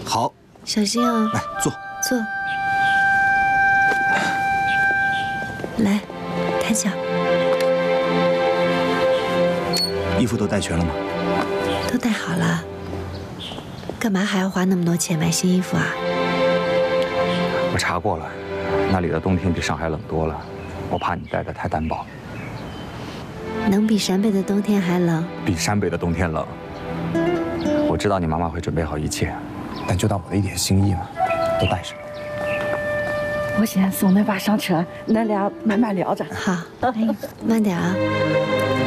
好， 小心哦。 来坐。 坐。来，抬脚。 衣服都带全了吗？ 都带好了。干嘛还要花那么多钱买新衣服啊？ 我查过了，那里的冬天比上海冷多了，我怕你带的太单薄。 能比陕北的冬天还冷？ 比陕北的冬天冷。我知道你妈妈会准备好一切，但就当我的一点心意嘛，都带上。 我先送恁爸上车，恁俩慢慢聊着。 好，慢点啊。